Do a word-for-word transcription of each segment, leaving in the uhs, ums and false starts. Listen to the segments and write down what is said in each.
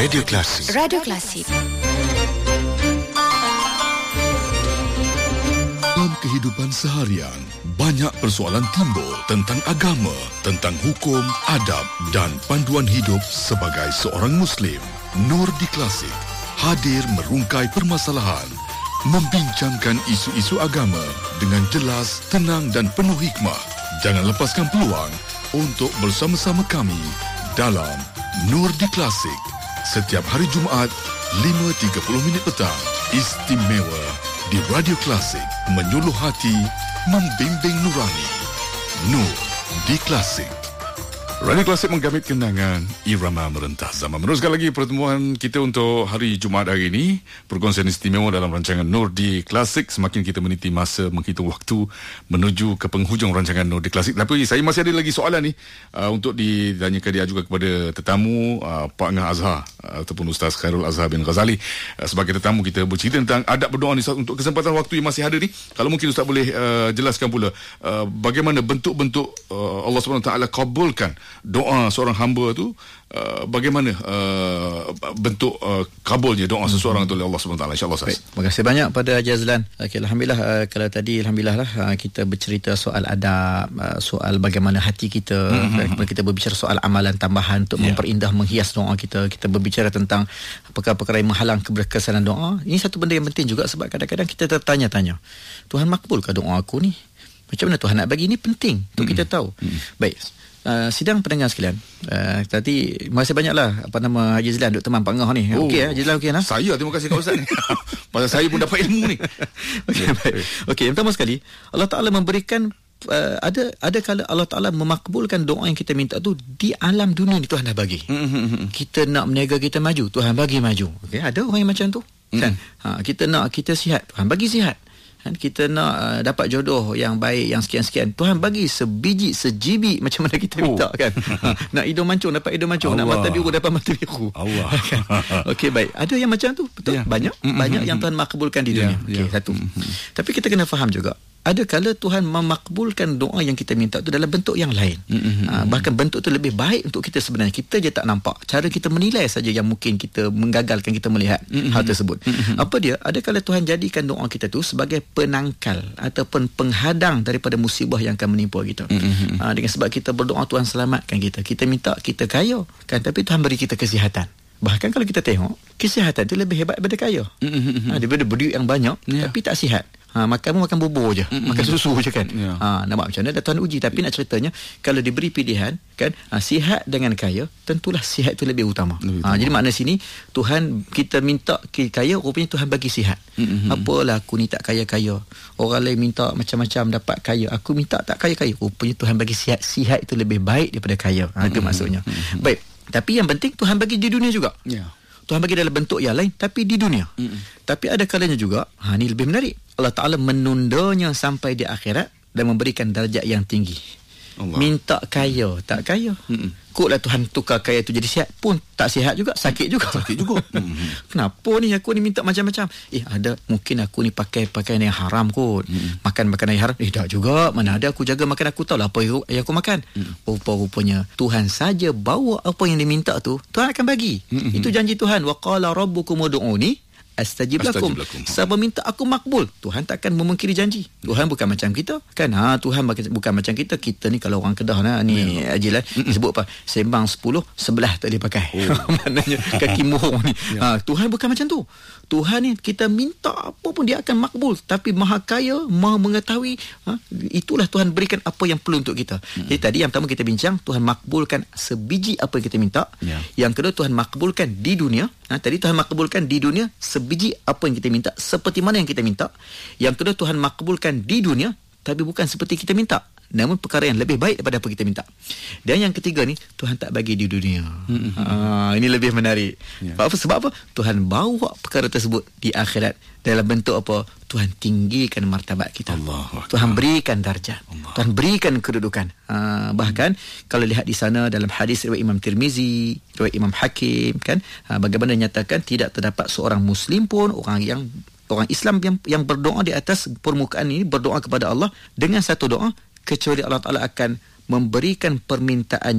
Radio Klasik. Radio Klasik. Dalam kehidupan seharian, banyak persoalan timbul tentang agama, tentang hukum, adab dan panduan hidup sebagai seorang Muslim. Nur di Klasik hadir merungkai permasalahan, membincangkan isu-isu agama dengan jelas, tenang dan penuh hikmah. Jangan lepaskan peluang untuk bersama-sama kami dalam Nur di Klasik. Setiap hari Jumaat, lima tiga puluh minit petang. Istimewa di Radio Klasik. Menyuluh hati, membimbing nurani. Nur di Klasik. Radio Klasik menggamit kenangan irama merentas zaman. Meneruskan lagi pertemuan kita untuk hari Jumaat hari ini. Perkongsian istimewa dalam rancangan Nur di Klasik. Semakin kita meniti masa, menghitung waktu menuju ke penghujung rancangan Nur di Klasik. Tapi saya masih ada lagi soalan ni uh, untuk ditanyakan dia juga kepada tetamu uh, Pak Ngah Azhar uh, ataupun Ustaz Khairul Azhar bin Ghazali. Uh, sebagai tetamu kita bercerita tentang adab berdoa ni Ustaz. Untuk kesempatan waktu yang masih ada ni, kalau mungkin Ustaz boleh uh, jelaskan pula uh, bagaimana bentuk-bentuk uh, Allah subhanahu wa taala kabulkan doa seorang hamba tu, uh, bagaimana uh, bentuk uh, kabulnya doa seseorang tu oleh Allah subhanahu wa taala, insya-Allah. Baik, terima kasih banyak pada Haji Azlan. Okay, alhamdulillah, uh, kalau tadi alhamdulillah lah uh, kita bercerita soal adab, uh, soal bagaimana hati kita, mm-hmm. uh, kita berbicara soal amalan tambahan untuk yeah. memperindah, menghias doa kita. Kita berbicara tentang perkara-perkara yang menghalang keberkesanan doa. Ini satu benda yang penting juga, sebab kadang-kadang kita tertanya-tanya, Tuhan makbulkah doa aku ni? Macam mana Tuhan nak bagi? Ini penting untuk mm-hmm. kita tahu. Mm-hmm. Baik. Uh, sidang pendengar sekalian, uh, tadi masih banyaklah apa nama Haji Zlan duk teman Pak Ngah ni. Oh, okey, Haji Zlan okey nah. Saya terima kasih kat Ustaz ni. Pasal saya pun dapat ilmu ni. Okey, baik. Okey, yang pertama sekali, Allah Taala memberikan uh, ada ada kala Allah Taala memakbulkan doa yang kita minta tu di alam dunia ni, Tuhan dah bagi. Mm-hmm. Kita nak berniaga, kita maju, Tuhan bagi maju. Okey, ada orang yang macam tu. Mm-hmm. Kan? Ha, kita nak kita sihat, Tuhan bagi sihat. Kita nak uh, dapat jodoh yang baik, yang sekian-sekian, Tuhan bagi sebiji, sejibi macam mana kita minta, oh. kan. Ha, nak hidung mancung, dapat hidung mancung. Allah. Nak mata biru, dapat mata biru. Allah. Kan? Okey, baik. Ada yang macam tu, betul? Yeah. Banyak mm-hmm. banyak yang Tuhan makbulkan di dunia. Yeah. Okey, yeah. satu. Mm-hmm. Tapi kita kena faham juga, ada kala Tuhan memakbulkan doa yang kita minta tu dalam bentuk yang lain. Mm-hmm. Ha, bahkan bentuk tu lebih baik untuk kita sebenarnya. Kita je tak nampak. Cara kita menilai saja yang mungkin kita menggagalkan kita melihat mm-hmm. hal tersebut. Mm-hmm. Apa dia? Ada kala Tuhan jadikan doa kita tu sebagai penangkal ataupun penghadang daripada musibah yang akan menimpa kita. Mm-hmm. Ha, dengan sebab kita berdoa, Tuhan selamatkan kita. Kita minta kita kaya, kan? Tapi Tuhan beri kita kesihatan. Bahkan kalau kita tengok, kesihatan tu lebih hebat daripada kaya. Mm-hmm. Ha, daripada berduit yang banyak, yeah. tapi tak sihat. Ha, makan makan bubur je, mm-hmm. makan susu je, kan. Yeah. Ha, nampak macam mana dah Tuhan uji. Tapi yeah. nak ceritanya, kalau diberi pilihan, kan, ha, sihat dengan kaya, tentulah sihat itu lebih utama. Lebih utama. Ha, jadi makna sini Tuhan, kita minta kaya, rupanya Tuhan bagi sihat. Mm-hmm. Apalah aku ni tak kaya-kaya, orang lain minta macam-macam dapat kaya, aku minta tak kaya-kaya, rupanya Tuhan bagi sihat. Sihat itu lebih baik daripada kaya. Ha, itu mm-hmm. maksudnya. Mm-hmm. Baik. Tapi yang penting Tuhan bagi di dunia juga. Yeah. Tuhan bagi dalam bentuk yang lain, tapi di dunia. Mm-mm. Tapi ada kalanya juga, ha, ni lebih menarik, Allah Ta'ala menundanya sampai di akhirat dan memberikan darjat yang tinggi. Allah. Minta kaya, tak kaya. Kuklah Tuhan tukar kaya tu jadi sihat, pun tak sihat juga, sakit juga. Sakit juga. Kenapa ni aku ni minta macam-macam? Eh, ada mungkin aku ni pakai pakaian yang haram kot. Mm. Makan makanan yang haram. Eh, tak juga. Mana ada aku jaga makan, aku tahu lah apa yang aku makan. Mm. Rupa-rupanya Tuhan saja bawa apa yang diminta tu, Tuhan akan bagi. Mm-hmm. Itu janji Tuhan. Wa qala rabbukum ud'uni astajib lakum. Siapa minta aku makbul, Tuhan takkan memungkiri janji. Tuhan bukan macam kita, kan? Ha, Tuhan bukan macam kita. Kita ni kalau orang Kedah nah, ni yeah. Ajilan sebut apa? Sembang sepuluh, sebelah tak boleh pakai. Oh. Maknanya kaki mohong ni. Yeah. Ha, Tuhan bukan macam tu. Tuhan ni kita minta apa pun dia akan makbul, tapi Maha Kaya, Maha mengetahui. Ha, itulah Tuhan berikan apa yang perlu untuk kita. Hmm. Jadi tadi yang pertama kita bincang, Tuhan makbulkan sebiji apa yang kita minta. Yeah. Yang kedua, Tuhan makbulkan di dunia. Ha, tadi Tuhan makbulkan di dunia sebiji apa yang kita minta, seperti mana yang kita minta. Yang kedua, Tuhan makbulkan di dunia, tapi bukan seperti kita minta, namun perkara yang lebih baik daripada apa kita minta. Dan yang ketiga ni, Tuhan tak bagi di dunia. Mm-hmm. Ha, ini lebih menarik. Yeah. Sebab apa? Sebab apa? Tuhan bawa perkara tersebut di akhirat dalam bentuk apa? Tuhan tinggikan martabat kita. Allah. Tuhan berikan darjat. Allah. Tuhan berikan kedudukan. Ha, bahkan hmm. kalau lihat di sana dalam hadis riwayat Imam Tirmizi, riwayat Imam Hakim, kan, ha, bagaimana nyatakan tidak terdapat seorang Muslim pun, orang yang orang Islam yang yang berdoa di atas permukaan ini, berdoa kepada Allah dengan satu doa, kecuali Allah Ta'ala akan memberikan permintaannya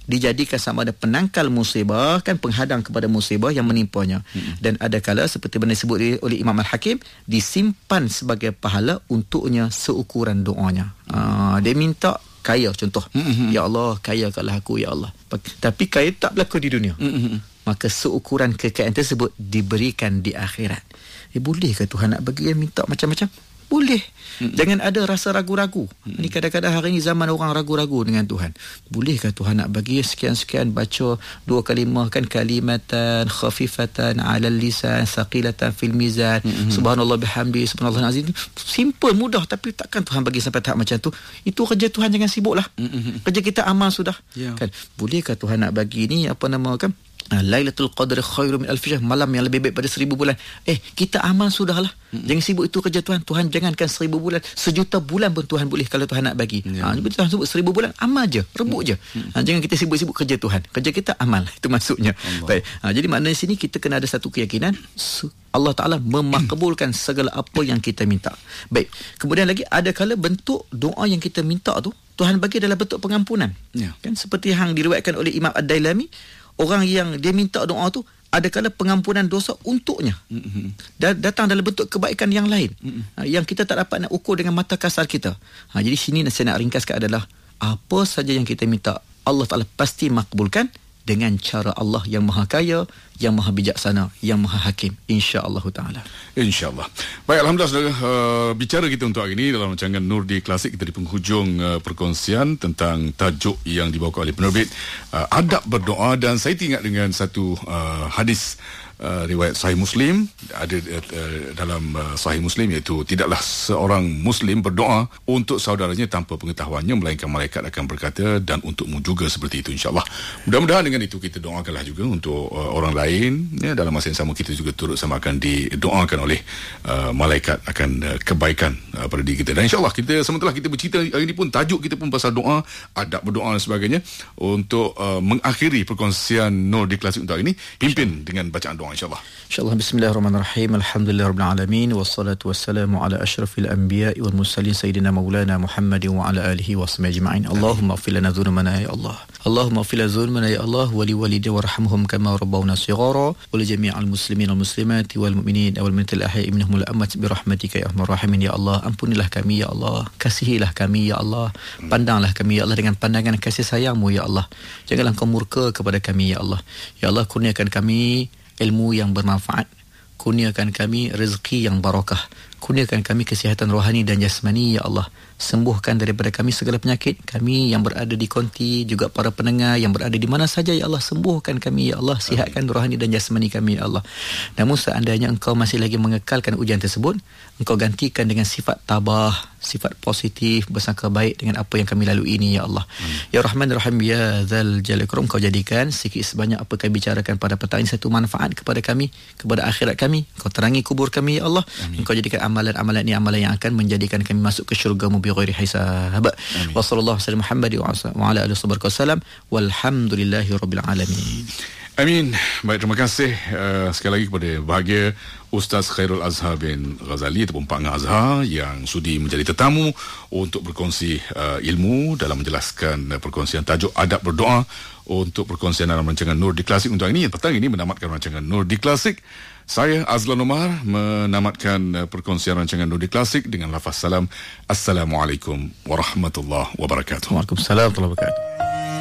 dijadikan sama ada penangkal musibah, kan, penghadang kepada musibah yang menimpanya. Mm-hmm. Dan ada kala seperti benda disebut oleh Imam Al-Hakim, disimpan sebagai pahala untuknya seukuran doanya. Uh, dia minta kaya, contoh. Mm-hmm. Ya Allah, kayakanlah aku, ya Allah. Tapi kaya tak berlaku di dunia. Mm-hmm. Maka seukuran kekayaan tersebut diberikan di akhirat. Eh, bolehkah Tuhan nak bagi yang minta macam-macam? Boleh. Mm-hmm. Jangan ada rasa ragu-ragu. Mm-hmm. Ini kadang-kadang hari ini zaman orang ragu-ragu dengan Tuhan. Bolehkah Tuhan nak bagi sekian-sekian, baca dua kalimah, kan, kalimatan khafifatan 'alal lisan thaqilatan fil mizan. Mm-hmm. Subhanallah bihamdi, subhanallah azim. Simple, mudah, tapi takkan Tuhan bagi sampai tahap macam tu. Itu kerja Tuhan, jangan sibuklah. Mm-hmm. Kerja kita amal sudah. Yeah. Kan? Bolehkah Tuhan nak bagi ni apa nama, kan? Lailatul Qadr khairum min alfi syahr, malam yang lebih baik pada seribu bulan. Eh, kita amal sudahlah. Mm-hmm. Jangan sibuk, itu kerja Tuhan. Tuhan jangankan seribu bulan, sejuta bulan pun Tuhan boleh kalau Tuhan nak bagi. Yeah. Ha, Tuhan sebut seribu bulan, amal je, rebut je. Mm-hmm. Ha, jangan kita sibuk-sibuk kerja Tuhan. Kerja kita amal. Itu maksudnya. Allah. Baik. Ha, jadi maknanya sini kita kena ada satu keyakinan, Allah Ta'ala memakbulkan segala apa yang kita minta. Baik. Kemudian lagi, ada kala bentuk doa yang kita minta tu Tuhan bagi dalam bentuk pengampunan. Yeah. Kan, seperti yang diriwayatkan oleh Imam Ad-Dailami, orang yang dia minta doa tu ada kala pengampunan dosa untuknya. Mm-hmm. Dan datang dalam bentuk kebaikan yang lain. Mm-hmm. Yang kita tak dapat nak ukur dengan mata kasar kita. Ha, jadi sini saya nak ringkaskan adalah, apa saja yang kita minta, Allah Ta'ala pasti makbulkan dengan cara Allah yang maha kaya, yang maha bijaksana, yang maha hakim, insya-Allah taala. Insya-Allah. Baik, alhamdulillah, saudara, uh, bicara kita untuk hari ini dalam rancangan Nur di Klasik, kita di penghujung uh, perkongsian tentang tajuk yang dibawakan oleh penerbit, uh, adab berdoa. Dan saya teringat dengan satu uh, hadis uh, riwayat Sahih Muslim, ada uh, dalam uh, Sahih Muslim, iaitu tidaklah seorang Muslim berdoa untuk saudaranya tanpa pengetahuannya, melainkan malaikat akan berkata, dan untukmu juga seperti itu, insya-Allah. Mudah-mudahan dengan itu kita doakanlah juga untuk uh, orang lain, ya, dalam masa yang sama kita juga turut sama akan didoakan oleh uh, malaikat akan uh, kebaikan uh, pada diri kita. Dan insya-Allah kita, sementara kita bercerita hari ini pun, tajuk kita pun pasal doa, adab berdoa dan sebagainya, untuk uh, mengakhiri perkongsian Nur di Klasik untuk hari ini, pimpin dengan bacaan doa, insya-Allah. InsyaAllah, bismillahirrahmanirrahim. Alhamdulillahirrabbilalamin. Wassalatu wassalamu ala ashrafil anbiya'i wal mursalin Sayyidina Maulana Muhammadin wa ala alihi wa sahbihi ajma'in. Allahumma ighfir lana dhunubana ya Allah. Allahumma ighfir lana dhunubana ya Allah, wa li walidayna warhamhum kama rabbawna shighara, wa li jami'al muslimin wal muslimati wal mu'minin wal mu'minati al ahya'i minhum al amwat bi rahmatika ya arhamar rahimin. Ya Allah, ampunilah kami ya Allah, kasihilah kami ya Allah, pandanglah kami ya Allah dengan pandangan kasih sayang-Mu ya Allah. Janganlah Engkau murka kepada kami ya Allah. Ya Allah, kurniakan kami ilmu yang bermanfaat, kurniakan kami rezeki yang barakah, kurniakan kami kesihatan rohani dan jasmani ya Allah. Sembuhkan daripada kami segala penyakit, kami yang berada di konti, juga para pendengar yang berada di mana saja ya Allah. Sembuhkan kami ya Allah, sihatkan rohani dan jasmani kami ya Allah. Namun seandainya Engkau masih lagi mengekalkan ujian tersebut, Engkau gantikan dengan sifat tabah, sifat positif, bersangka baik dengan apa yang kami lalui ini ya Allah. hmm. Ya Rahman Rahim, ya Zal Jalal Ikram, Kau jadikan sikit sebanyak apa kami bicarakan pada petang ini satu manfaat kepada kami, kepada akhirat kami. Kau terangi kubur kami ya Allah. Amin. Engkau jadikan amalan-amalan ini amalan yang akan menjadikan kami masuk ke syurga-Mu bi ghairi hisab. Wa sallallahu alaihi Muhammad wa ala alihi wasallam, walhamdulillahi rabbil alamin. Amin. Baik, terima kasih uh, sekali lagi kepada bahagia Ustaz Khairul Azhar bin Ghazali ataupun Pak Ngah Azhar yang sudi menjadi tetamu untuk berkongsi uh, ilmu dalam menjelaskan uh, perkongsian tajuk adab berdoa untuk perkongsian dalam rancangan Nur di Klasik untuk hari ini. Petang ini menamatkan rancangan Nur di Klasik. Saya Azlan Omar menamatkan uh, perkongsian rancangan Nur di Klasik dengan lafaz salam. Assalamualaikum warahmatullahi wabarakatuh. Waalaikumsalam warahmatullahi wabarakatuh.